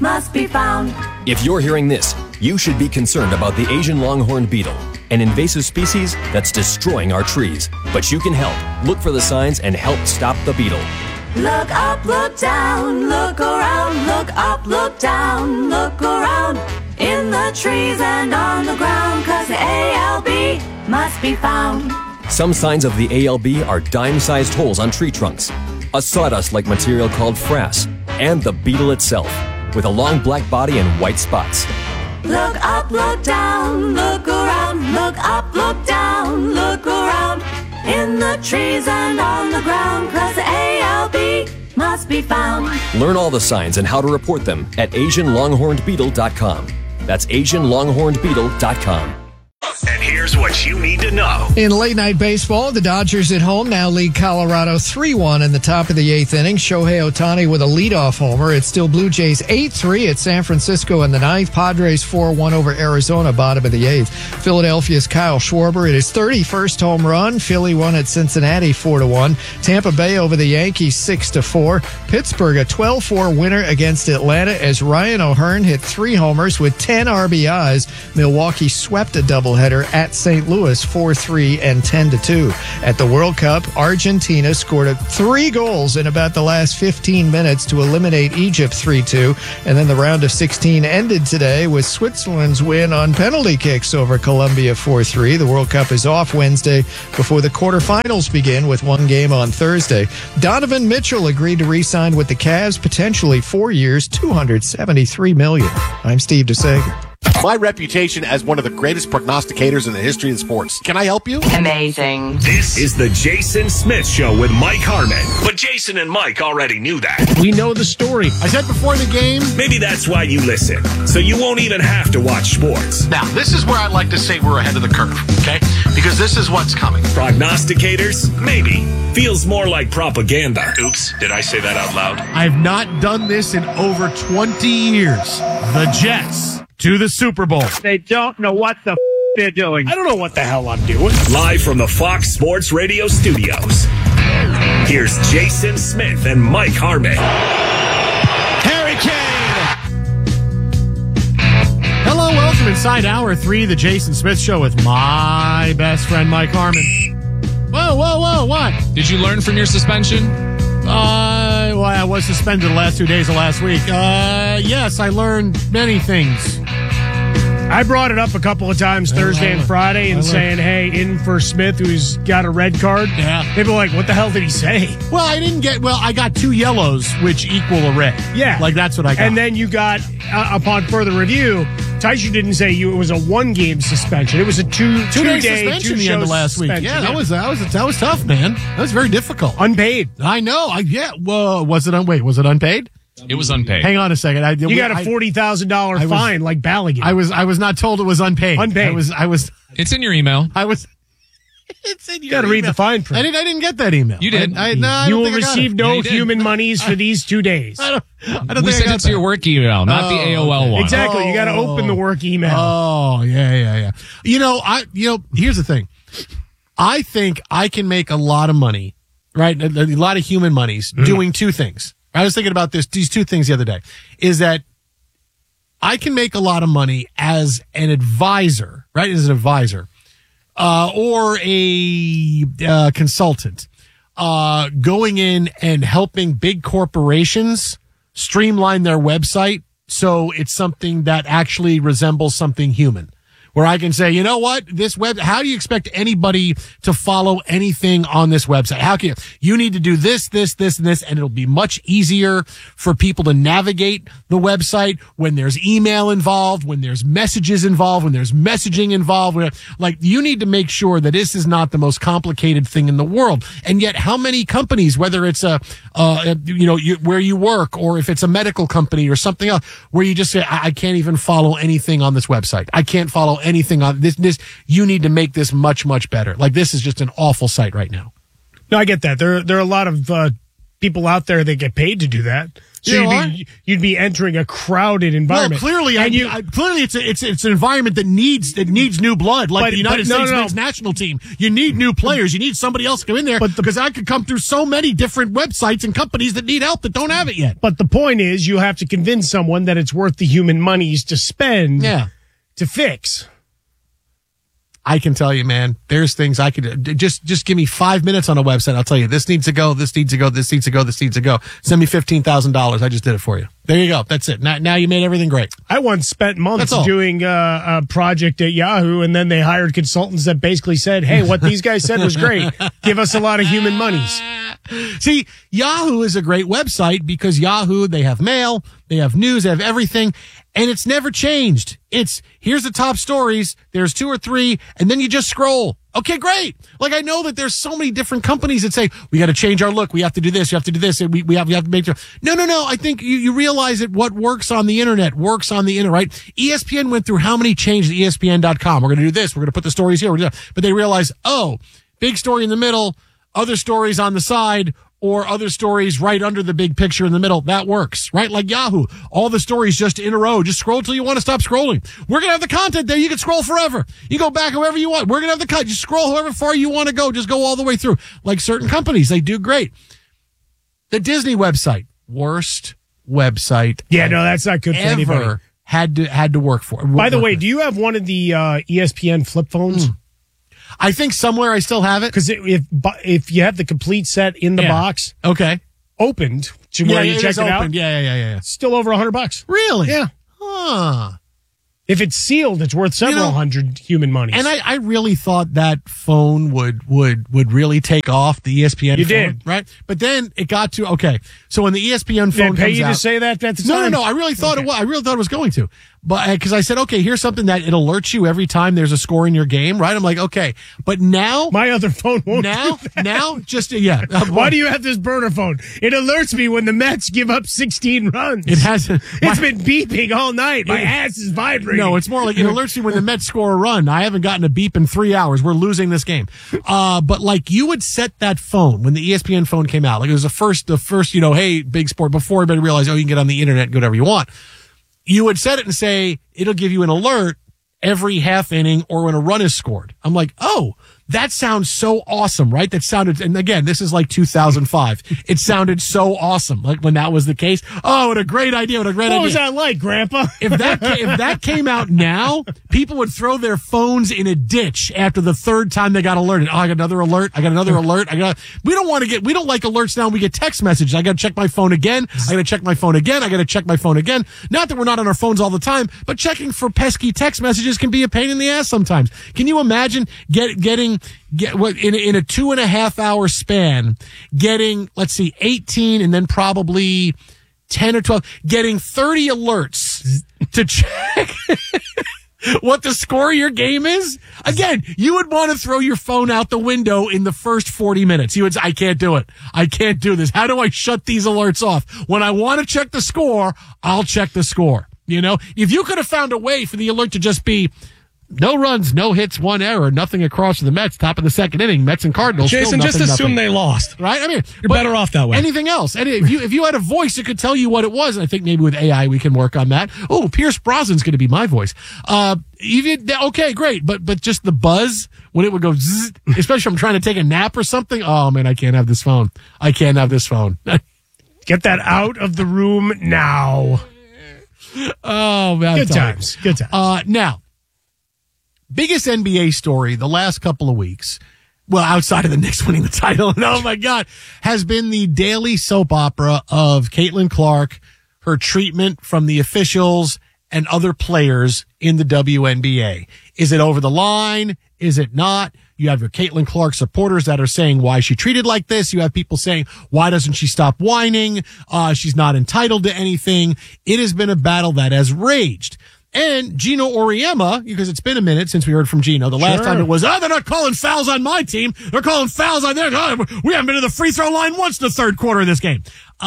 must be found. If you're hearing this, you should be concerned about the Asian longhorn beetle, an invasive species that's destroying our trees. But you can help. Look for the signs and help stop the beetle. Look up, look down, look around, look up, look down, look around, in the trees and on the ground, 'cause the ALB must be found. Some signs of the ALB are dime-sized holes on tree trunks, a sawdust-like material called frass, and the beetle itself, with a long black body and white spots. Look up, look down, look around, look up, look down, look around, in the trees and on the ground, 'cause the ALB must be found. Learn all the signs and how to report them at AsianLonghornedBeetle.com. That's AsianLonghornedBeetle.com. And here's what you need to know. In late night baseball, the Dodgers at home now lead Colorado 3-1 in the top of the eighth inning. Shohei Ohtani with a leadoff homer. It's still Blue Jays 8-3 at San Francisco in the ninth. Padres 4-1 over Arizona, bottom of the eighth. Philadelphia's Kyle Schwarber at his 31st home run. Philly won at Cincinnati 4-1. Tampa Bay over the Yankees 6-4. Pittsburgh a 12-4 winner against Atlanta as Ryan O'Hearn hit 3 homers with 10 RBIs. Milwaukee swept a doubleheader at St. Louis 4-3 and 10-2. At the World Cup, Argentina scored 3 goals in about the last 15 minutes to eliminate Egypt 3-2. And then the round of 16 ended today with Switzerland's win on penalty kicks over Colombia 4-3. The World Cup is off Wednesday before the quarterfinals begin with 1 game on Thursday. Donovan Mitchell agreed to re-sign with the Cavs, potentially 4 years, $273 million. I'm Steve DeSager. My reputation as one of the greatest prognosticators in the history of sports. Can I help you? Amazing. This is the Jason Smith Show with Mike Harmon. But Jason and Mike already knew that. We know the story. I said before the game. Maybe that's why you listen, so you won't even have to watch sports. Now, this is where I'd like to say we're ahead of the curve, okay? Because this is what's coming. Prognosticators? Maybe. Feels more like propaganda. Oops, did I say that out loud? I've not done this in over 20 years. The Jets to the Super Bowl. They don't know what the they're doing. I don't know what the hell I'm doing. Live from the Fox Sports Radio studios. Here's Jason Smith and Mike Harmon. Harry Kane. Hello, welcome inside Hour 3, the Jason Smith Show with my best friend, Mike Harmon. Whoa, what? Did you learn from your suspension? Well, I was suspended the last 2 days of last week. Yes, I learned many things. I brought it up a couple of times Thursday and Friday and saying, hey, in for Smith, who's got a red card. Yeah. People were like, what the hell did he say? Well, I got 2 yellows, which equal a red. Yeah. Like, that's what I got. And then you got, upon further review, Tyson didn't say it was a 1-game suspension. It was a two-day suspension the end of last week. Yeah, that was tough, man. That was very difficult. Unpaid. I know. Well, was it unpaid? It was unpaid. Hang on a second. You got a $40,000 fine like Ballaghan. I was not told it was unpaid. Unpaid. I was. It's in your email. It's in your You got to read the fine print. I didn't get that email. You did. You will receive no human monies for these 2 days. I don't we sent it to your work email, not the AOL one. Exactly. You got to open the work email. Oh, yeah. Here's the thing. I think I can make a lot of money, right? A lot of human monies doing 2 things. I was thinking about these 2 things the other day, is that I can make a lot of money as an advisor, right? As an advisor, or a consultant, going in and helping big corporations streamline their website so it's something that actually resembles something human. Where I can say, you know what, how do you expect anybody to follow anything on this website? How can you need to do this, and this, and it'll be much easier for people to navigate the website when there's email involved, when there's messages involved, when there's messaging involved. Like, you need to make sure that this is not the most complicated thing in the world. And yet, how many companies, whether it's where you work, or if it's a medical company or something else, where you just say, I can't even follow anything on this website. I can't follow anything on this. You need to make this much, much better. Like, this is just an awful site right now. No, I get that. There are a lot of people out there that get paid to do that. So you'd be entering a crowded environment. Well, clearly, clearly it's an environment that needs new blood, like the United States men's national team. You need new players. You need somebody else to come in there, because I could come through so many different websites and companies that need help that don't have it yet. But the point is, you have to convince someone that it's worth the human monies to spend to fix. I can tell you, man, there's things I could just give me 5 minutes on a website. I'll tell you, this needs to go, this needs to go, this needs to go, this needs to go. Send me $15,000. I just did it for you. There you go. That's it. Now you made everything great. I once spent months doing a project at Yahoo, and then they hired consultants that basically said, hey, what these guys said was great. Give us a lot of human monies. See, Yahoo is a great website because Yahoo, they have mail, they have news, they have everything, and it's never changed. It's, here's the top stories, there's 2 or 3, and then you just scroll. Okay, great. Like, I know that there's so many different companies that say, we got to change our look, we have to do this, you have to do this, and we have to make sure. No. I think you realize that what works on the internet works on the internet, right? ESPN went through how many changes to ESPN.com. We're going to do this, we're going to put the stories here, but they realize, big story in the middle, other stories on the side, or other stories right under the big picture in the middle. That works, right? Like Yahoo. All the stories just in a row. Just scroll till you want to stop scrolling. We're going to have the content there. You can scroll forever. You go back however you want. We're going to have the content. Just scroll however far you want to go. Just go all the way through. Like certain companies, they do great. The Disney website. Worst website. Yeah, no, that's not good for anybody. Had to work for. By the way, do you have one of the ESPN flip phones? I think somewhere I still have it. Because if you have the complete set in the box, opened to where you check it out, still over $100. Really? Yeah. Huh. If it's sealed, it's worth several hundred human monies. And I really thought that phone would really take off, the ESPN phone. You did. Right? But then it got to, so when the ESPN phone comes out. Did it pay you to say that at the time? No. I really thought it was. I really thought it was going to. But because I said, okay, here's something that it alerts you every time there's a score in your game, right? I'm like, okay. But now. My other phone won't do that. Now, just, Why do you have this burner phone? It alerts me when the Mets give up 16 runs. It hasn't. It's been beeping all night. My ass is vibrating. No, it's more like it alerts me when the Mets score a run. I haven't gotten a beep in 3 hours. We're losing this game. But like you would set that phone when the ESPN phone came out. Like it was the first, hey, big sport, before everybody realized, you can get on the internet and go whatever you want. You would set it and say, it'll give you an alert every half inning or when a run is scored. I'm like, that sounds so awesome, right? That sounded, and again, this is like 2005. It sounded so awesome, like when that was the case. Oh, what a great idea! What was that like, Grandpa? If that came out now, people would throw their phones in a ditch after the third time they got alerted. Oh, I got another alert. We don't like alerts now. We get text messages. I got to check my phone again. I got to check my phone again. I got to check my phone again. Not that we're not on our phones all the time, but checking for pesky text messages can be a pain in the ass sometimes. Can you imagine getting in a 2.5 hour span, getting, 18 and then probably 10 or 12, getting 30 alerts to check what the score of your game is? Again, you would want to throw your phone out the window in the first 40 minutes. You would say, I can't do it. I can't do this. How do I shut these alerts off? When I want to check the score, I'll check the score. If you could have found a way for the alert to just be no runs, no hits, 1 error, nothing across to the Mets, top of the second inning, Mets and Cardinals. Jason, just assume they lost. Right? I mean, you're better off that way. Anything else? And if you had a voice, it could tell you what it was. And I think maybe with AI, we can work on that. Oh, Pierce Brosnan's going to be my voice. Okay, great. But just the buzz when it would go zzz, especially if I'm trying to take a nap or something. Oh man, I can't have this phone. Get that out of the room now. Oh man. Good times. Now, biggest NBA story the last couple of weeks, well, outside of the Knicks winning the title, and oh my God, has been the daily soap opera of Caitlin Clark, her treatment from the officials and other players in the WNBA. Is it over the line? Is it not? You have your Caitlin Clark supporters that are saying why is she treated like this. You have people saying, why doesn't she stop whining? She's not entitled to anything. It has been a battle that has raged. And Gino Auriemma, because it's been a minute since we heard from Gino. The last time it was, they're not calling fouls on my team. They're calling fouls on theirs. We haven't been to the free throw line once in the third quarter of this game.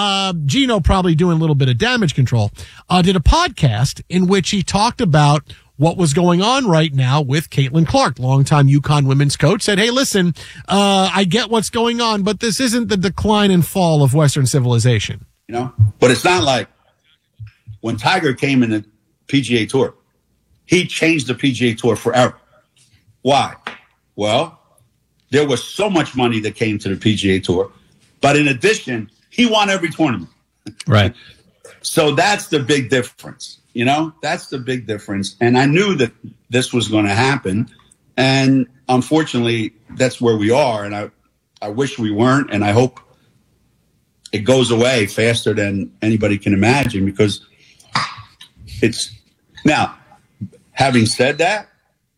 Gino, probably doing a little bit of damage control, did a podcast in which he talked about what was going on right now with Caitlin Clark, longtime UConn women's coach, said, hey, listen, I get what's going on, but this isn't the decline and fall of Western civilization. You know, but it's not like when Tiger came in the PGA Tour, he changed the PGA Tour forever. Why? Well, there was so much money that came to the PGA Tour, but in addition, he won every tournament. Right. So that's the big difference. You know, that's the big difference. And I knew that this was going to happen. And unfortunately, that's where we are. And I wish we weren't. And I hope it goes away faster than anybody can imagine, because it's now, having said that,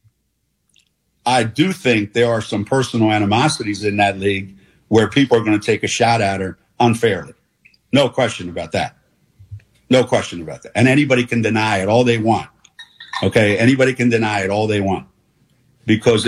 I do think there are some personal animosities in that league where people are going to take a shot at her unfairly. No question about that. No question about that. And anybody can deny it all they want. Okay? Anybody can deny it all they want. Because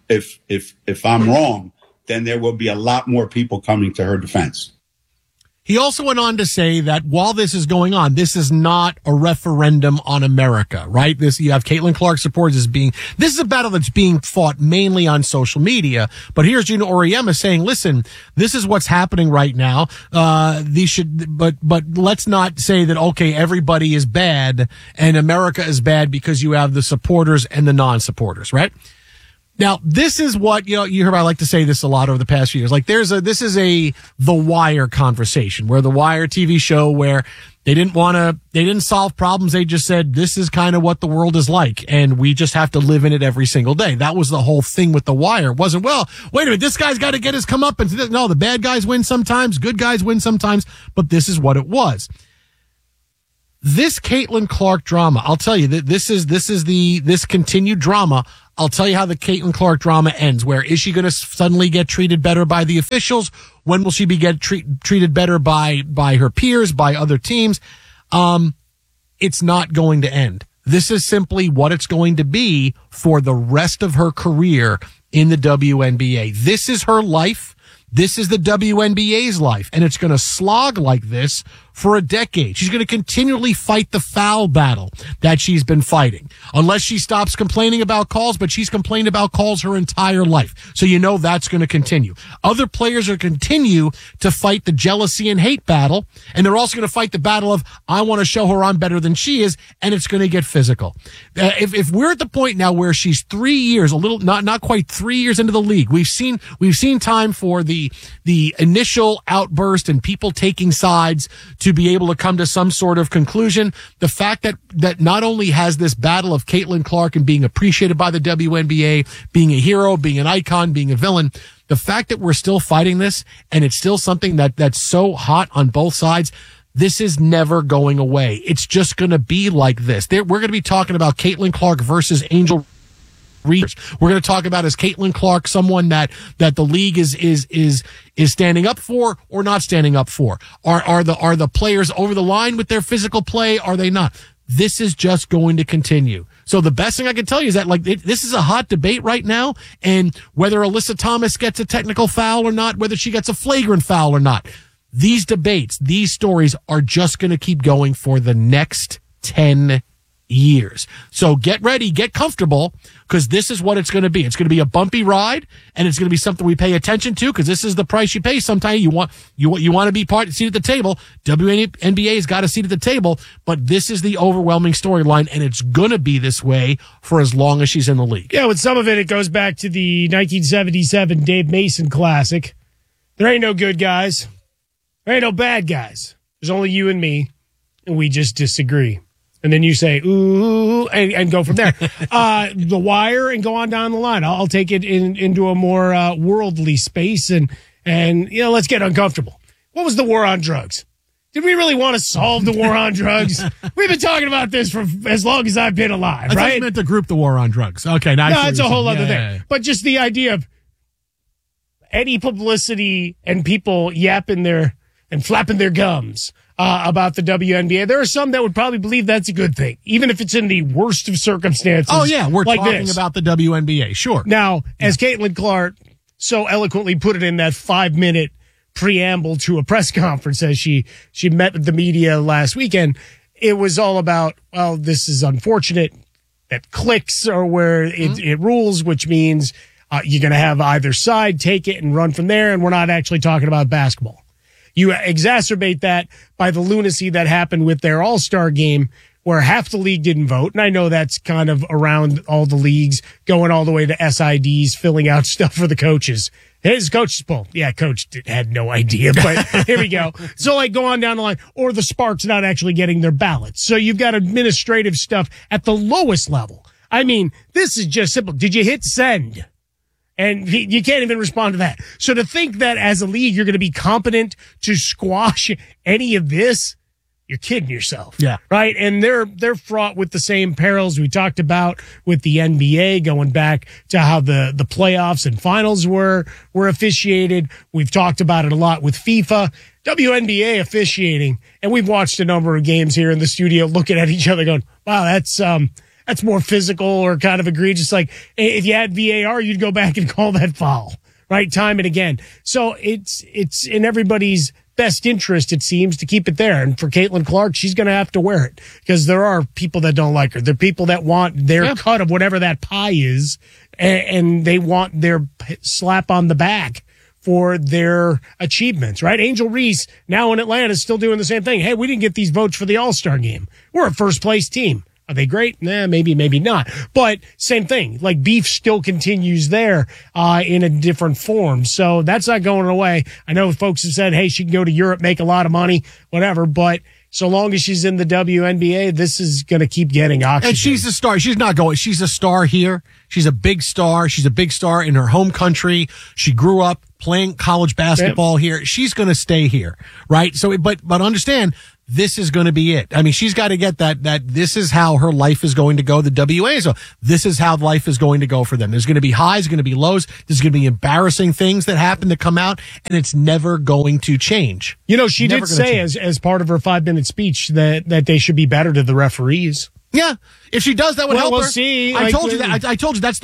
if I'm wrong, then there will be a lot more people coming to her defense. He also went on to say that while this is going on, this is not a referendum on America, right? You have Caitlin Clark supporters this is a battle that's being fought mainly on social media. But here's Gina Auriemma saying, listen, this is what's happening right now. But let's not say that, okay, everybody is bad and America is bad because you have the supporters and the non-supporters, right? Now, this is what, you hear I like to say this a lot over the past few years. Like this is a The Wire conversation, where The Wire TV show where they didn't solve problems. They just said, this is kind of what the world is like, and we just have to live in it every single day. That was the whole thing with The Wire. It wasn't, well, wait a minute, this guy's got to get his comeuppance. No, the bad guys win sometimes, good guys win sometimes, but this is what it was. This Caitlin Clark drama, I'll tell you that this continued drama. I'll tell you how the Caitlin Clark drama ends. Where is she going to suddenly get treated better by the officials? When will she be treated better by her peers, by other teams? It's not going to end. This is simply what it's going to be for the rest of her career in the WNBA. This is her life. This is the WNBA's life, and it's going to slog like this for a decade. She's going to continually fight the foul battle that she's been fighting, unless she stops complaining about calls, but she's complained about calls her entire life. So that's going to continue. Other players are continue to fight the jealousy and hate battle, and they're also going to fight the battle of, I want to show her I'm better than she is, and it's going to get physical. If we're at the point now where she's 3 years, not quite 3 years into the league, we've seen time for the initial outburst and people taking sides to be able to come to some sort of conclusion. The fact that not only has this battle of Caitlin Clark and being appreciated by the WNBA, being a hero, being an icon, being a villain, the fact that we're still fighting this and it's still something that's so hot on both sides, this is never going away. It's just going to be like this. We're going to be talking about Caitlin Clark versus Angel Reese. We're going to talk about, is Caitlin Clark someone that the league is standing up for or not standing up for? Are the players over the line with their physical play? Are they not? This is just going to continue. So the best thing I can tell you is that this is a hot debate right now, and whether Alyssa Thomas gets a technical foul or not, whether she gets a flagrant foul or not, these debates, these stories are just going to keep going for the next 10 years. So get ready, get comfortable, because this is what it's going to be. It's going to be a bumpy ride, and it's going to be something we pay attention to, because this is the price you pay. Sometimes you want to be seat at the table. WNBA's got a seat at the table, but this is the overwhelming storyline, and it's going to be this way for as long as she's in the league. Yeah, with some of it goes back to the 1977 Dave Mason Classic. There ain't no good guys. There ain't no bad guys. There's only you and me, and we just disagree. And then you say, ooh, and go from there. The Wire, and go on down the line. I'll take it into a more worldly space, and let's get uncomfortable. What was the war on drugs? Did we really want to solve the war on drugs? We've been talking about this for as long as I've been alive, right? I thought you meant to group the war on drugs. Okay. No, it's a whole other thing. Yeah. But just the idea of any publicity and people yapping and flapping their gums about the WNBA. There are some that would probably believe that's a good thing, even if it's in the worst of circumstances. Oh, yeah, we're like talking about the WNBA, sure. Now, as Caitlin Clark so eloquently put it in that 5-minute preamble to a press conference as she met with the media last weekend, it was all about, well, this is unfortunate. that clicks or where it rules, which means you're going to have either side take it and run from there, and we're not actually talking about basketball. You exacerbate that by the lunacy that happened with their All-Star game, where half the league didn't vote. And I know that's kind of around all the leagues, going all the way to SIDs, filling out stuff for the coaches. His coach's poll. Yeah, coach had no idea, but here we go. So like go on down the line, or the Sparks not actually getting their ballots. So you've got administrative stuff at the lowest level. I mean, this is just simple. Did you hit send? And you can't even respond to that. So to think that as a league, you're going to be competent to squash any of this, you're kidding yourself. Yeah. Right. And they're fraught with the same perils we talked about with the NBA, going back to how the playoffs and finals were officiated. We've talked about it a lot with FIFA, WNBA officiating. And we've watched a number of games here in the studio looking at each other going, wow, that's more physical or kind of egregious. Like if you had VAR, you'd go back and call that foul, right? Time and again. So it's in everybody's best interest, it seems, to keep it there. And for Caitlin Clark, she's going to have to wear it because there are people that don't like her. There are people that want their cut of whatever that pie is, and they want their slap on the back for their achievements, right? Angel Reese, now in Atlanta, is still doing the same thing. Hey, we didn't get these votes for the All-Star game. We're a first-place team. Are they great? Nah, maybe not. But same thing. Like beef still continues there in a different form. So that's not going away. I know folks have said, hey, she can go to Europe, make a lot of money, whatever. But so long as she's in the WNBA, this is going to keep getting oxygen. And she's a star. She's not going. She's a star here. She's a big star. She's a big star in her home country. She grew up playing college basketball here. She's going to stay here, right? So, but understand, this is going to be it. I mean, she's got to get that this is how her life is going to go. The WA, so this is how life is going to go for them. There's going to be highs, going to be lows. There's going to be embarrassing things that happen to come out, and it's never going to change. You know, she did say as part of her 5-minute speech that they should be better to the referees. Yeah, if she does, that would help her. We'll see. I told you that. I told you that's the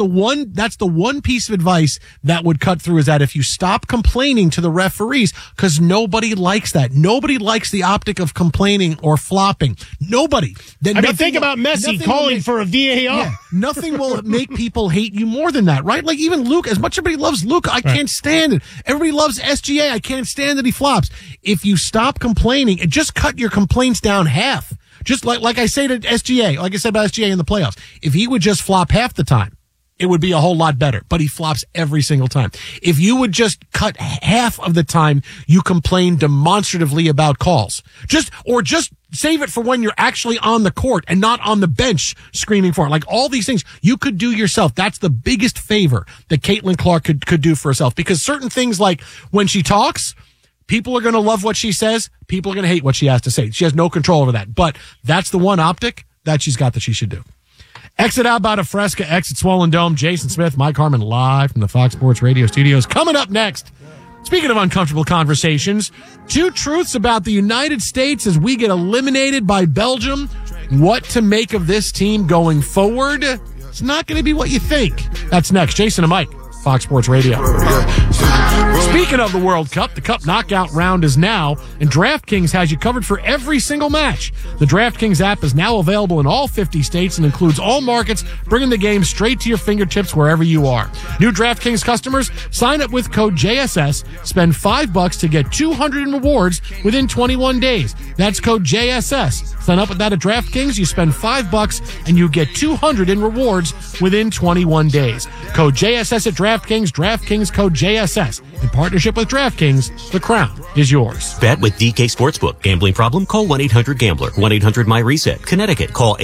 one piece of advice that would cut through, is that if you stop complaining to the referees, because nobody likes that. Nobody likes the optic of complaining or flopping. Nobody. Think about Messi calling for a VAR. Yeah, nothing will make people hate you more than that, right? Like even Luke, as much as everybody loves Luke, I can't stand it. Everybody loves SGA. I can't stand that he flops. If you stop complaining and just cut your complaints down half. Just like I say to SGA, like I said about SGA in the playoffs, if he would just flop half the time, it would be a whole lot better. But he flops every single time. If you would just cut half of the time you complain demonstratively about calls, just save it for when you're actually on the court and not on the bench screaming for it. Like all these things you could do yourself. That's the biggest favor that Caitlin Clark could do for herself, because certain things like when she talks, people are going to love what she says. People are going to hate what she has to say. She has no control over that. But that's the one optic that she's got that she should do. Exit out about a Fresca, exit Swollen Dome. Jason Smith, Mike Harmon, live from the Fox Sports Radio studios. Coming up next, speaking of uncomfortable conversations, 2 truths about the United States as we get eliminated by Belgium. What to make of this team going forward? It's not going to be what you think. That's next. Jason and Mike, Fox Sports Radio. Speaking of the World Cup, the Cup knockout round is now, and DraftKings has you covered for every single match. The DraftKings app is now available in all 50 states and includes all markets, bringing the game straight to your fingertips wherever you are. New DraftKings customers, sign up with code JSS, spend $5 to get $200 in rewards within 21 days. That's code JSS. Sign up with that at DraftKings, you spend $5 and you get $200 in rewards within 21 days. Code JSS at DraftKings, DraftKings code JSS. In partnership with DraftKings, the crown is yours. Bet with DK Sportsbook. Gambling problem? Call 1-800-GAMBLER. 1-800-MY-RESET. Connecticut. Call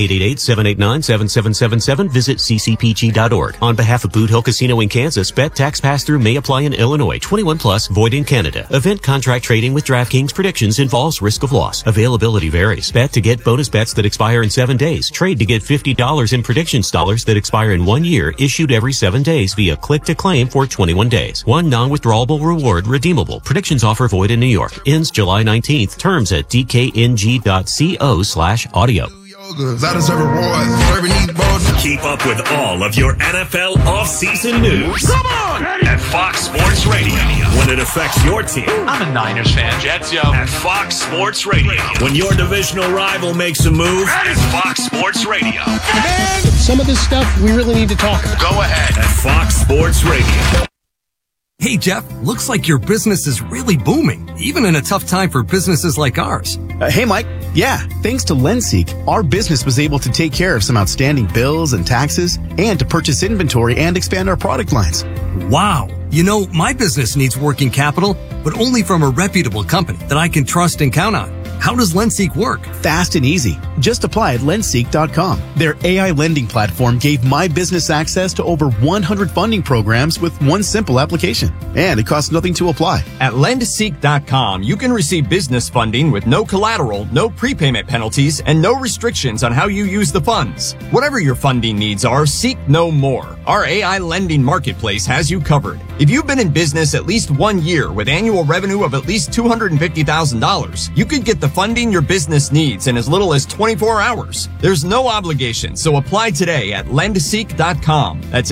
888-789-7777. Visit ccpg.org. On behalf of Boot Hill Casino in Kansas, bet tax pass-through may apply in Illinois. 21 plus, void in Canada. Event contract trading with DraftKings predictions involves risk of loss. Availability varies. Bet to get bonus bets that expire in 7 days. Trade to get $50 in predictions dollars that expire in 1 year, issued every 7 days via click to claim for 21 days. One non-withdrawable reward redeemable. Predictions offer void in New York. Ends July 19th. Terms at dkng.co/audio. I deserve rewards. Serving these balls. Keep up with all of your NFL offseason news. Come on! At Fox Sports Radio. When it affects your team. I'm a Niners fan. Jets, yo. At Fox Sports Radio. When your divisional rival makes a move. At Fox Sports Radio. And some of this stuff we really need to talk about. Go ahead. At Fox Sports Radio. Hey, Jeff, looks like your business is really booming, even in a tough time for businesses like ours. Hey, Mike. Yeah, thanks to LendSeek, our business was able to take care of some outstanding bills and taxes and to purchase inventory and expand our product lines. Wow. You know, my business needs working capital, but only from a reputable company that I can trust and count on. How does LendSeek work? Fast and easy. Just apply at lendseek.com. Their AI lending platform gave my business access to over 100 funding programs with one simple application. And it costs nothing to apply. At lendseek.com, you can receive business funding with no collateral, no prepayment penalties, and no restrictions on how you use the funds. Whatever your funding needs are, seek no more. Our AI lending marketplace has you covered. If you've been in business at least 1 year with annual revenue of at least $250,000, you could get the funding your business needs in as little as 24 hours. There's no obligation, so apply today at lendseek.com. That's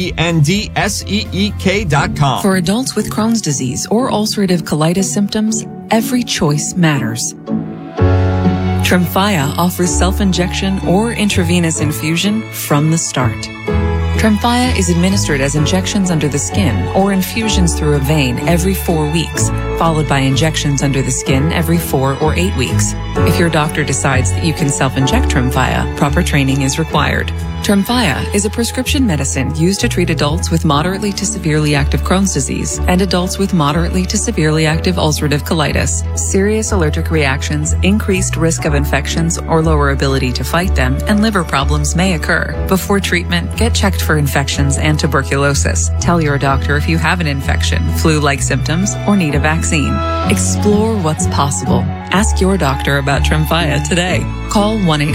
LENDSEEK.com. For adults with Crohn's disease or ulcerative colitis symptoms, every choice matters. Tremfya offers self-injection or intravenous infusion from the start. Tremfya is administered as injections under the skin or infusions through a vein every 4 weeks, followed by injections under the skin every 4 or 8 weeks. If your doctor decides that you can self-inject Tremfya, proper training is required. Tremfya is a prescription medicine used to treat adults with moderately to severely active Crohn's disease and adults with moderately to severely active ulcerative colitis. Serious allergic reactions, increased risk of infections or lower ability to fight them, and liver problems may occur. Before treatment, get checked for infections and tuberculosis. Tell your doctor if you have an infection, flu-like symptoms, or need a vaccine. Explore what's possible. Ask your doctor about Tremfya today. Call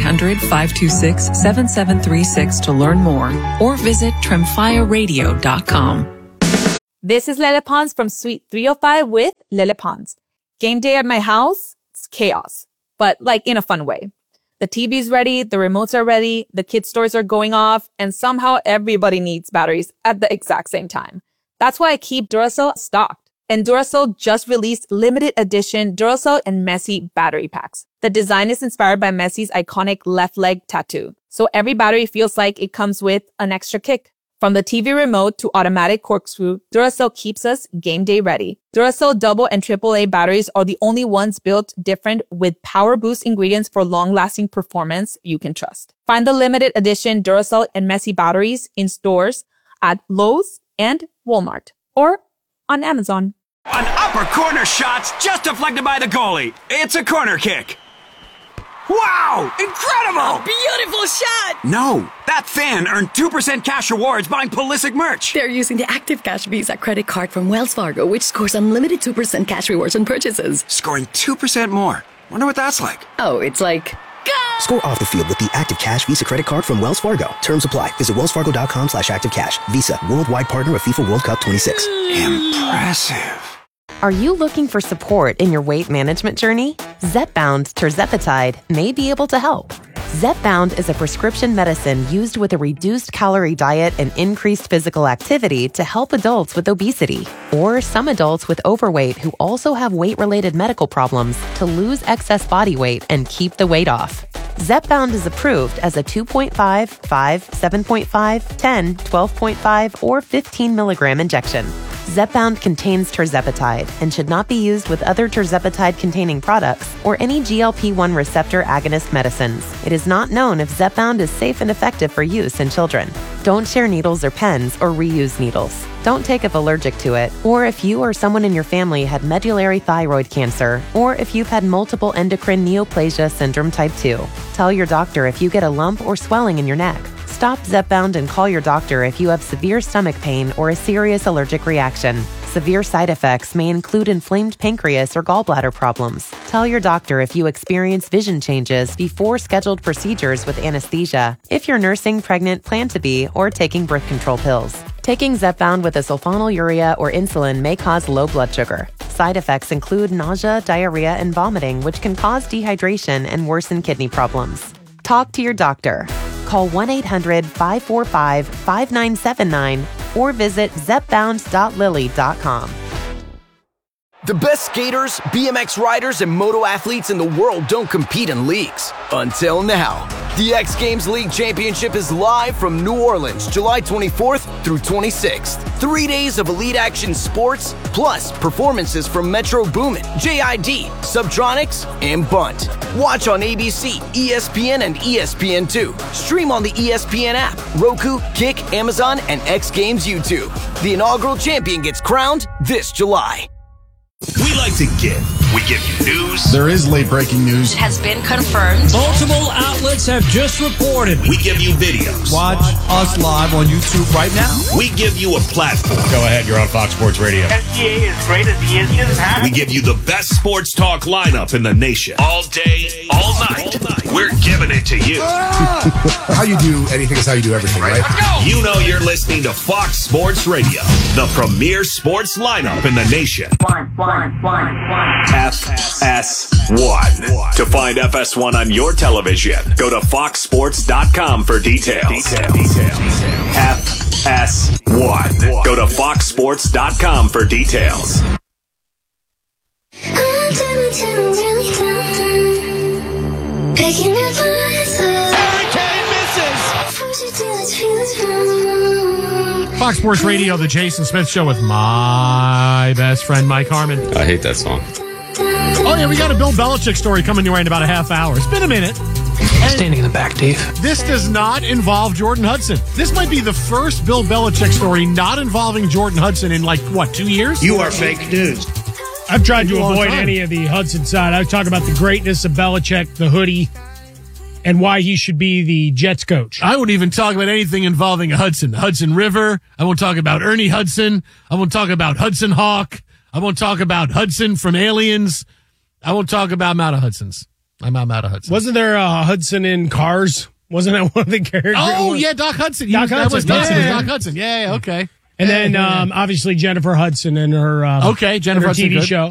1-800-526-7736 to learn more or visit TremfyaRadio.com. This is Lele Pons from Suite 305 with Lele Pons. Game day at my house, it's chaos, but like in a fun way. The TV's ready, the remotes are ready, the kids' toys are going off, and somehow everybody needs batteries at the exact same time. That's why I keep Duracell stocked. And Duracell just released limited edition Duracell and Messi battery packs. The design is inspired by Messi's iconic left leg tattoo. So every battery feels like it comes with an extra kick. From the TV remote to automatic corkscrew, Duracell keeps us game day ready. Duracell double and AAA batteries are the only ones built different with power boost ingredients for long-lasting performance you can trust. Find the limited edition Duracell and Messi batteries in stores at Lowe's and Walmart or on Amazon. An upper corner shot's just deflected by the goalie. It's a corner kick. Wow! Incredible! Beautiful shot! No, that fan earned 2% cash rewards buying Pulisic merch. They're using the Active Cash Visa credit card from Wells Fargo, which scores unlimited 2% cash rewards on purchases. Scoring 2% more. Wonder what that's like. Oh, it's like... Score off the field with the Active Cash Visa credit card from Wells Fargo. Terms apply. Visit wellsfargo.com/activecash. Visa, worldwide partner of FIFA World Cup 26. Impressive. Are you looking for support in your weight management journey? Zepbound tirzepatide may be able to help. Zepbound is a prescription medicine used with a reduced calorie diet and increased physical activity to help adults with obesity or some adults with overweight who also have weight-related medical problems to lose excess body weight and keep the weight off. Zepbound is approved as a 2.5, 5, 7.5, 10, 12.5, or 15 milligram injection. Zepbound contains tirzepatide and should not be used with other tirzepatide-containing products or any GLP-1 receptor agonist medicines. It is not known if Zepbound is safe and effective for use in children. Don't share needles or pens or reuse needles. Don't take if allergic to it, or if you or someone in your family had medullary thyroid cancer, or if you've had multiple endocrine neoplasia syndrome type 2. Tell your doctor if you get a lump or swelling in your neck. Stop Zepbound and call your doctor if you have severe stomach pain or a serious allergic reaction. Severe side effects may include inflamed pancreas or gallbladder problems. Tell your doctor if you experience vision changes before scheduled procedures with anesthesia, if you're nursing, pregnant, plan to be, or taking birth control pills. Taking Zepbound with a sulfonylurea or insulin may cause low blood sugar. Side effects include nausea, diarrhea, and vomiting, which can cause dehydration and worsen kidney problems. Talk to your doctor. Call 1-800-545-5979 or visit zepbound.lily.com. The best skaters, BMX riders, and moto athletes in the world don't compete in leagues. Until now. The X Games League Championship is live from New Orleans, July 24th through 26th. 3 days of elite action sports, plus performances from Metro Boomin, JID, Subtronics, and Bunt. Watch on ABC, ESPN, and ESPN2. Stream on the ESPN app, Roku, Kick, Amazon, and X Games YouTube. The inaugural champion gets crowned this July. We like to give. We give you news. There is late breaking news. It has been confirmed. Multiple outlets have just reported. We give you videos. Watch us live on YouTube right now. We give you a platform. Go ahead, you're on Fox Sports Radio. SGA is great as he is. We give you the best sports talk lineup in the nation. All day, all night. We're giving it to you. How you do anything is how you do everything, right? Let's go. You know you're listening to Fox Sports Radio, the premier sports lineup in the nation. FS1. To find FS1 on your television, go to foxsports.com for details. FS1. Go to foxsports.com for details. Fox Sports Radio, the Jason Smith Show with my best friend, Mike Harmon. I hate that song. Oh, yeah, we got a Bill Belichick story coming your way in about a half hour. It's been a minute. Standing in the back, Dave. This does not involve Jordan Hudson. This might be the first Bill Belichick story not involving Jordan Hudson in, 2 years? You are fake news. I've tried to avoid any of the Hudson side. I talk about the greatness of Belichick, the hoodie, and why he should be the Jets coach. I won't even talk about anything involving Hudson. The Hudson River. I won't talk about Ernie Hudson. I won't talk about Hudson Hawk. I won't talk about Hudson from Aliens. I won't talk about I'm out of Hudson's. I'm out of Hudson. Wasn't there a Hudson in Cars? Wasn't that one of the characters? Oh, yeah, Doc Hudson. Doc Hudson. That was Hudson. Yeah. Doc Hudson. Yeah, okay. And then, obviously, Jennifer Hudson and her, Jennifer her Hudson, TV good. show.